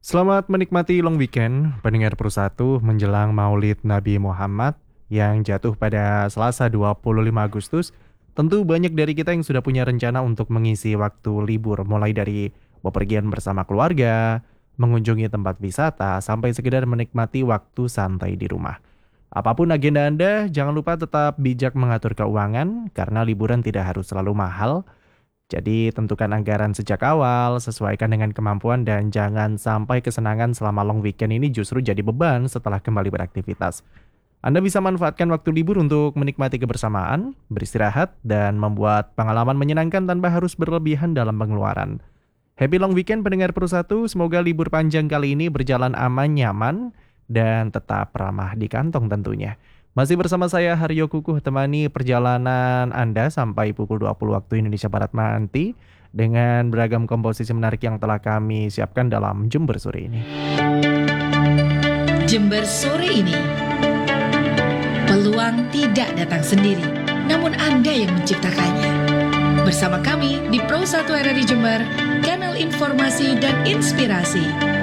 Selamat menikmati long weekend, pendengar Persatu menjelang Maulid Nabi Muhammad yang jatuh pada Selasa 25 Agustus. Tentu banyak dari kita yang sudah punya rencana untuk mengisi waktu libur, mulai dari bepergian bersama keluarga, mengunjungi tempat wisata, sampai sekedar menikmati waktu santai di rumah. Apapun agenda Anda, jangan lupa tetap bijak mengatur keuangan, karena liburan tidak harus selalu mahal. Jadi tentukan anggaran sejak awal, sesuaikan dengan kemampuan dan jangan sampai kesenangan selama long weekend ini justru jadi beban setelah kembali beraktivitas. Anda bisa manfaatkan waktu libur untuk menikmati kebersamaan, beristirahat, dan membuat pengalaman menyenangkan tanpa harus berlebihan dalam pengeluaran. Happy long weekend pendengar Persatu, semoga libur panjang kali ini berjalan aman, nyaman, dan tetap ramah di kantong tentunya. Masih bersama saya Haryo Kukuh temani perjalanan Anda sampai pukul 20 waktu Indonesia Barat nanti dengan beragam komposisi menarik yang telah kami siapkan dalam Jember sore ini. Jember sore ini, peluang tidak datang sendiri, namun Anda yang menciptakannya. Bersama kami di Pro 1 RRI Jember, kanal informasi dan inspirasi.